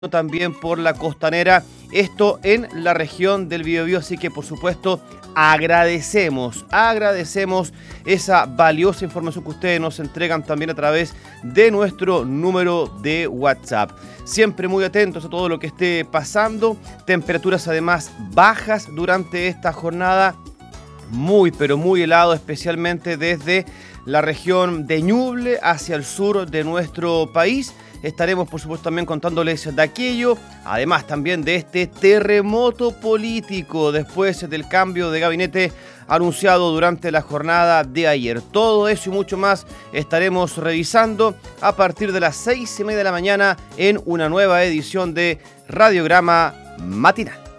también por la costanera, esto en la región del Biobío, así que por supuesto agradecemos esa valiosa información que ustedes nos entregan también a través de nuestro número de WhatsApp. Siempre muy atentos a todo lo que esté pasando, temperaturas además bajas durante esta jornada, muy pero muy helado, especialmente desde la región de Ñuble hacia el sur de nuestro país. Estaremos, por supuesto, también contándoles de aquello, además también de este terremoto político después del cambio de gabinete anunciado durante la jornada de ayer. Todo eso y mucho más estaremos revisando a partir de las 6:30 de la mañana en una nueva edición de Radiograma Matinal.